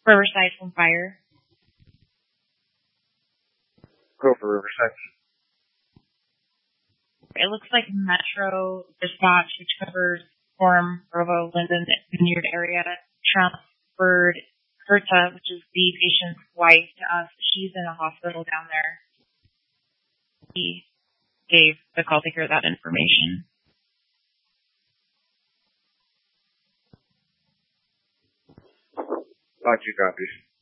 Riverside from fire. Go for Riverside. It looks like Metro Dispatch, which covers Orem, Provo, Linden, Vineyard area, transferred Herta, which is the patient's wife, to us. She's in a hospital down there. He gave the call taker that information. Roger, copies.